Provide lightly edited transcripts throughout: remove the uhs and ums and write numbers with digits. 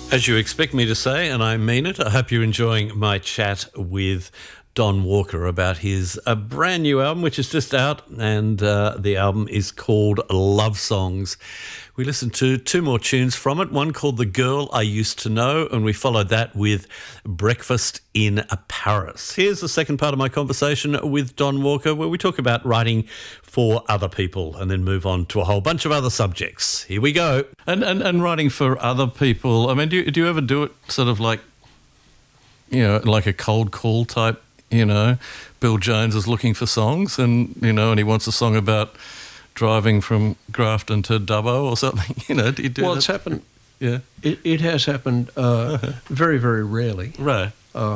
As you expect me to say, and I mean it, I hope you're enjoying my chat with Don Walker about his brand new album, which is just out, and the album is called Love Songs. We listened to two more tunes from it, one called The Girl I Used to Know, and we followed that with Breakfast in Paris. Here's the second part of my conversation with Don Walker, where we talk about writing for other people and then move on to a whole bunch of other subjects. Here we go. And writing for other people, I mean, do you ever do it sort of like, you know, like a cold call type, you know, Bill Jones is looking for songs and, you know, and he wants a song about driving from Grafton to Dubbo or something, you know, do you do that? Well, it's happened. Yeah. It has happened very, very rarely. Right.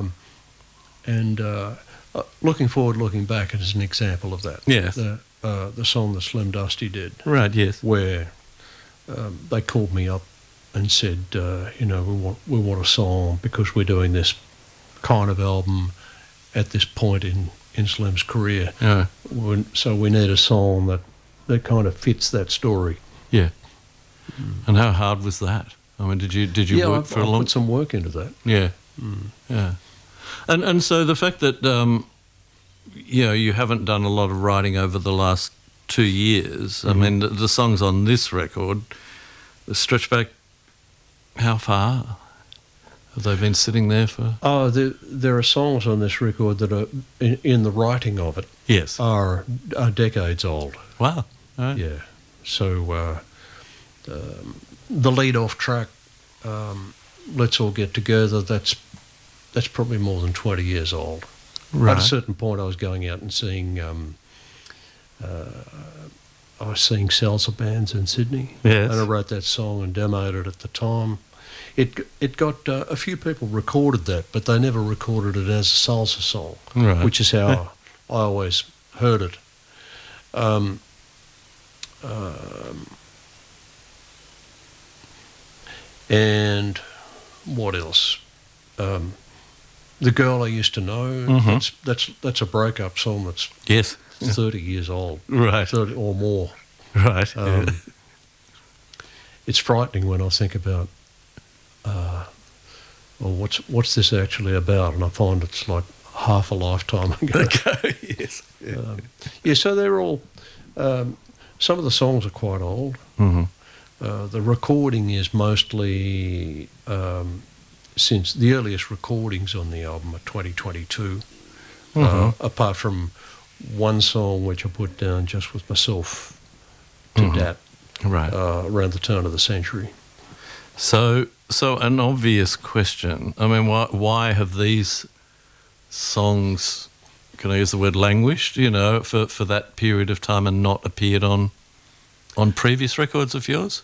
Looking forward, looking back is an example of that. Yes. The song that Slim Dusty did. Right, yes. Where they called me up and said, you know, we want a song because we're doing this kind of album at this point in Slim's career. Yeah. So we need a song that kind of fits that story. Yeah. And how hard was that? I mean, did you work for a long? I put some work into that. Yeah. Yeah. And so the fact that you know, you haven't done a lot of writing over the last 2 years. I mean, the songs on this record stretch back how far? Have they been sitting there for? Oh, there are songs on this record that are in the writing of it. Yes. Are decades old. Wow. Right. Yeah. So the lead-off track, "Let's All Get Together," that's probably more than 20 years old. Right. At a certain point, I was going out and seeing salsa bands in Sydney. Yes. And I wrote that song and demoed it at the time. It got a few people recorded that, but they never recorded it as a salsa song, Right. which is how I always heard it. And what else? "The Girl I Used to Know." That's a breakup song that's Yes. 30 years old, Right. 30 or more. Right. It's frightening when I think about, well, what's this actually about? And I find it's like half a lifetime ago. Okay. Yes. Yeah, so they're all. Some of the songs are quite old. The recording is mostly since the earliest recordings on the album are 2022. Apart from one song which I put down just with myself to Dat, Right. around the turn of the century. So an obvious question. I mean, why have these songs, can I use the word languished, you know, for that period of time and not appeared on previous records of yours?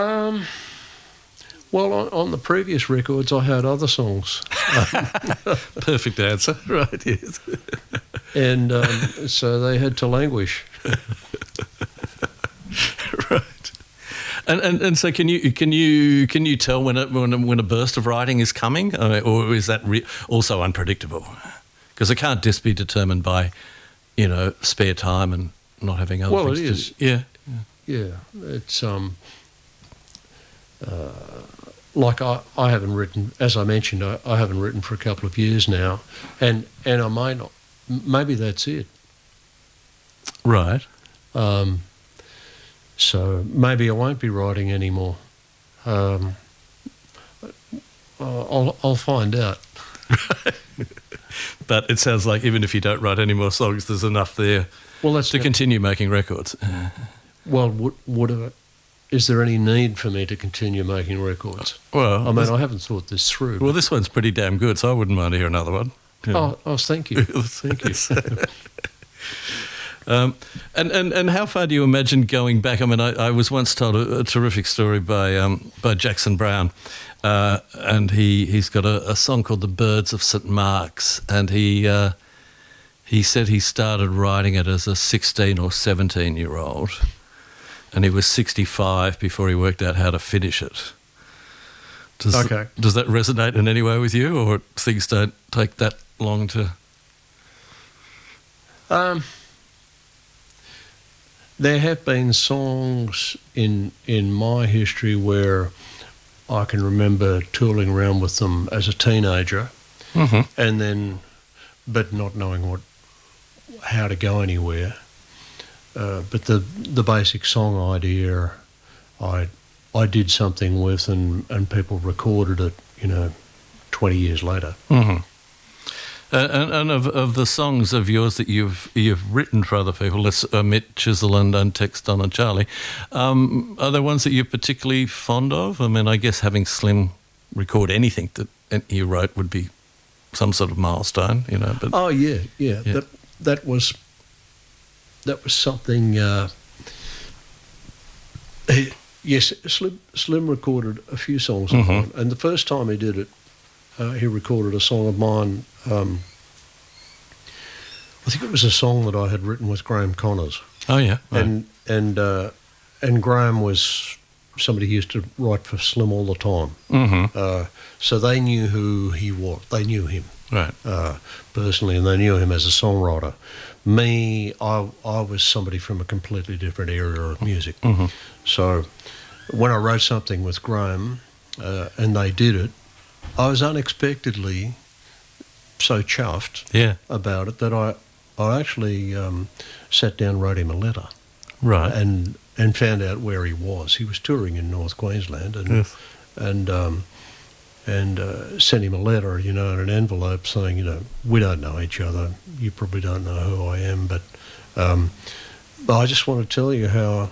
Well, on the previous records, I had other songs. Perfect answer. Right, yes. And so they had to languish. Right. And so can you tell when a burst of writing is coming, or is that also unpredictable? Because it can't just be determined by, you know, spare time and not having other things. Well, it is. Yeah. Yeah, it's like I haven't written, as I mentioned, I haven't written for a couple of years now, and I may not. Maybe that's it. Right. So maybe I won't be writing anymore. I'll find out. But it sounds like even if you don't write any more songs, there's enough there to continue making records. Well, is there any need for me to continue making records? Well, I mean, I haven't thought this through. Well, this one's pretty damn good, so I wouldn't mind to hear another one. Yeah. Oh, thank you. Thank you. And how far do you imagine going back? I mean, I was once told a terrific story by Jackson Browne, and he's got a song called "The Birds of St Mark's," and he said he started writing it as a 16 or 17-year-old, and he was 65 before he worked out how to finish it. Does that resonate in any way with you, or things don't take that long to? There have been songs in my history where I can remember tooling around with them as a teenager, and then, but not knowing how to go anywhere. But the basic song idea, I did something with, and people recorded it, 20 years later. Mm-hmm. And of the songs of yours that you've written for other people, let's omit Chisel and Tex, Don and Charlie, are there ones that you're particularly fond of? I mean, I guess having Slim record anything that he wrote would be some sort of milestone, But oh yeah. That was something. Yes, Slim recorded a few songs of mine, and the first time he did it, he recorded a song of mine. I think it was a song that I had written with Graham Connors. Oh yeah, right. And Graham was somebody who used to write for Slim all the time. So they knew who he was. They knew him personally, and they knew him as a songwriter. Me, I was somebody from a completely different area of music. So when I wrote something with Graham and they did it, I was unexpectedly so chuffed about it that I actually sat down and wrote him a letter. Right. And found out where he was. He was touring in North Queensland and sent him a letter, in an envelope saying, we don't know each other. You probably don't know who I am, but I just want to tell you how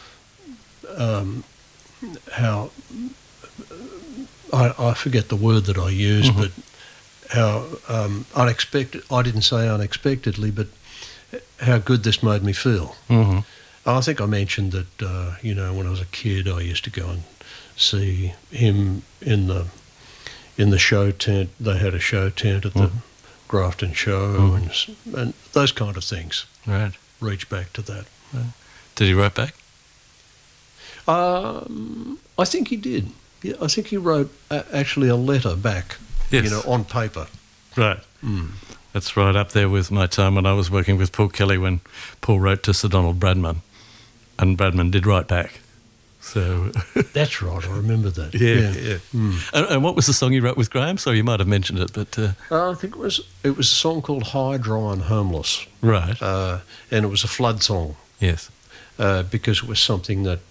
I forget the word that I used, but how unexpected, I didn't say unexpectedly, but how good this made me feel. I think I mentioned that, when I was a kid, I used to go and see him in the show tent. They had a show tent at the Grafton show and those kind of things. Right. Reach back to that. Right. Did he write back? I think he did. Yeah, I think he wrote actually a letter back, on paper. Right. That's right up there with my time when I was working with Paul Kelly, when Paul wrote to Sir Donald Bradman, and Bradman did write back. So that's right. I remember that. Yeah. And what was the song you wrote with Graham? Sorry, you might have mentioned it, but I think it was a song called "High, Dry and Homeless." Right. And it was a flood song. Yes. Because it was something that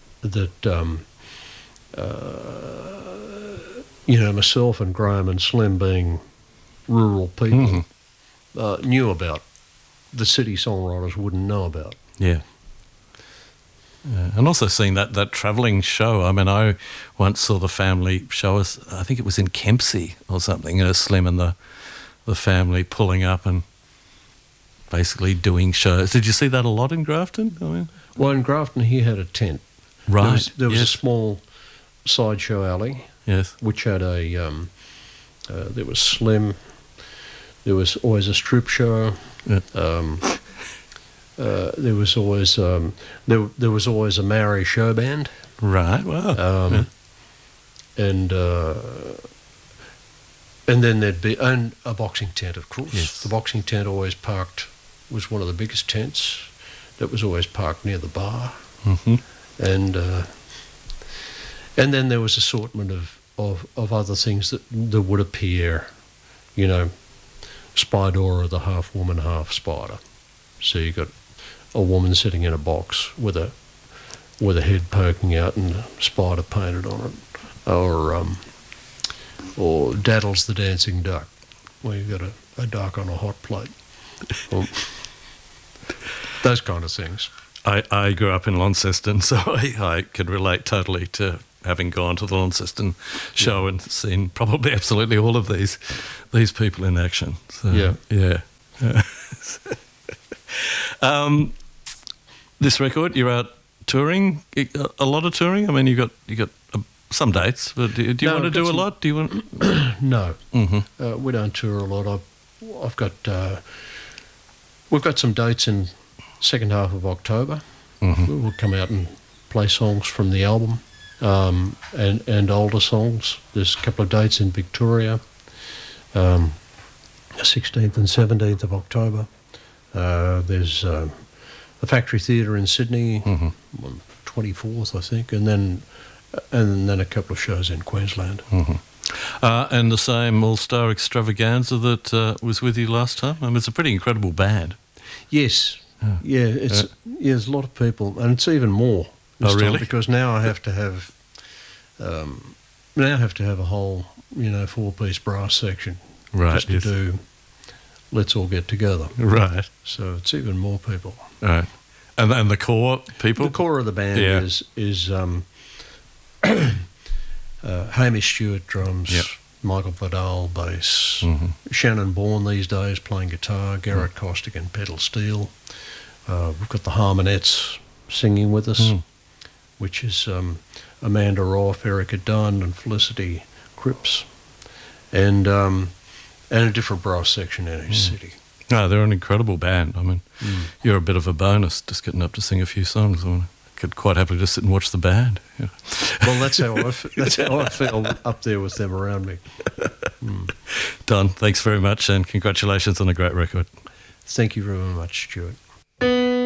myself and Graham and Slim, being rural people, knew about. The city songwriters wouldn't know about. Yeah. And also seeing that travelling show. I mean, I once saw the family show us, I think it was in Kempsey or something, Slim and the family pulling up and basically doing shows. Did you see that a lot in Grafton? Well, in Grafton, he had a tent. Right. There was a small sideshow alley. Yes. Which had a, there was Slim, there was always a strip show. Yeah. There was always there was always a Maori show band. Right. Wow. And then there'd be a boxing tent, of course. Yes. The boxing tent was one of the biggest tents. That was always parked near the bar. And then there was assortment of other things that would appear, Spidora, the half woman, half spider. So you got a woman sitting in a box with a head poking out and a spider painted on it, or Daddles the Dancing Duck, where you've got a duck on a hot plate. Those kind of things. I grew up in Launceston, so I could relate totally to having gone to the Launceston show and seen probably absolutely all of these people in action. So, yeah. This record, you're out touring, a lot of touring. I mean, you got some dates, but do you want to do a lot? Do you want? No, we don't tour a lot. We've got some dates in second half of October. We'll come out and play songs from the album, and older songs. There's a couple of dates in Victoria, 16th and 17th of October. There's the Factory Theatre in Sydney, 24th, I think, and then and then a couple of shows in Queensland. And the same All-Star Extravaganza that was with you last time? I mean, it's a pretty incredible band. Yes. There's a lot of people, and it's even more this time, really? because now I have to have a whole, 4-piece brass section, Right, just to yes. do Let's All Get Together. Right. So it's even more people. Right. And the core people? The core of the band is Hamish Stewart drums, Yep. Michael Vidal bass, Shannon Bourne these days playing guitar, Garrett Costigan pedal steel. We've got the Harmonettes singing with us, which is Amanda Roth, Erica Dunn, and Felicity Cripps, and a different brass section in each city. No, they're an incredible band. I mean, you're a bit of a bonus just getting up to sing a few songs. I could quite happily just sit and watch the band. Yeah. Well, that's how I feel up there with them around me. Don, thanks very much and congratulations on a great record. Thank you very much, Stuart.